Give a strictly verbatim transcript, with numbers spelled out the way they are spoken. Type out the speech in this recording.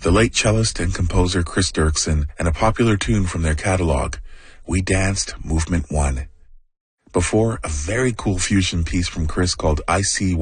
the late cellist and composer Chris Dirksen, and a popular tune from their catalog, we danced Movement One. Before, a very cool fusion piece from Chris called I See